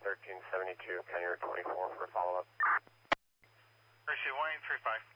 1372, County Road 24 for a follow-up. Appreciate 1835.